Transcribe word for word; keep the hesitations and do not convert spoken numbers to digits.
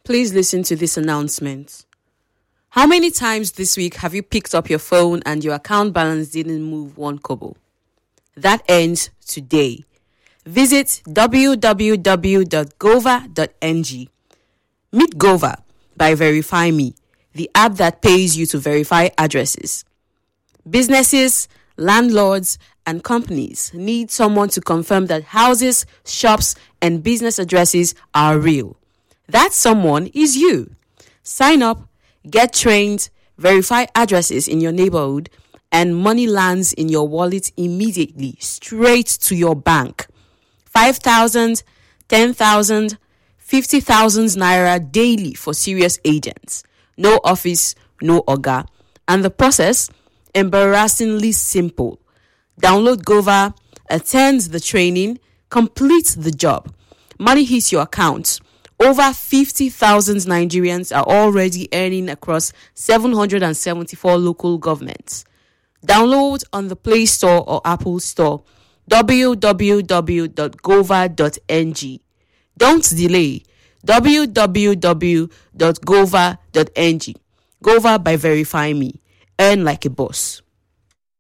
Please listen to this announcement. How many times this week have you picked up your phone and your account balance didn't move one kobo? That ends today. Visit w w w dot gova dot n g. Meet Gova by Verify Me, the app that pays you to verify addresses. Businesses, landlords, and companies need someone to confirm that houses, shops, and business addresses are real. That someone is you. Sign up, get trained, verify addresses in your neighborhood, and money lands in your wallet immediately, straight to your bank. five thousand, ten thousand, fifty thousand naira daily for serious agents. No office, no oga. And the process, embarrassingly simple. Download Gova, attend the training, complete the job. Money hits your account. Over fifty thousand Nigerians are already earning across seven hundred seventy-four local governments. Download on the Play Store or Apple Store. w w w dot gova dot n g. Don't delay. w w w dot gova dot n g. Gova by Verify Me. Earn like a boss.